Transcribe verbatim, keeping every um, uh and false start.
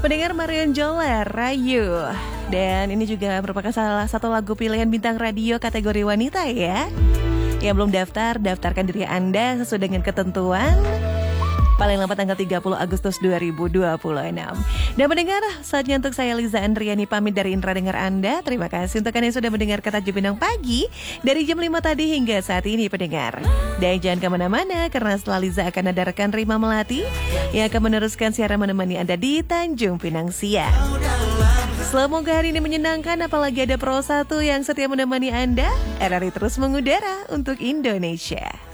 pendengar, Marion Jola, Rayu. Dan ini juga merupakan salah satu lagu pilihan bintang radio kategori wanita ya. Yang belum daftar, daftarkan diri Anda sesuai dengan ketentuan. Paling lambat tanggal tiga puluh Agustus dua ribu dua puluh enam. Dan pendengar, saatnya untuk saya Liza Andriani pamit dari Indra Dengar Anda. Terima kasih untuk Anda yang sudah mendengar Kata Jepinang Pagi dari jam lima tadi hingga saat ini pendengar. Dan jangan kemana-mana karena setelah Liza akan ada rekan Rima Melati yang akan meneruskan siaran menemani Anda di Tanjung Pinang siang. Semoga hari ini menyenangkan, apalagi ada Pro satu yang setia menemani Anda. R R I terus mengudara untuk Indonesia.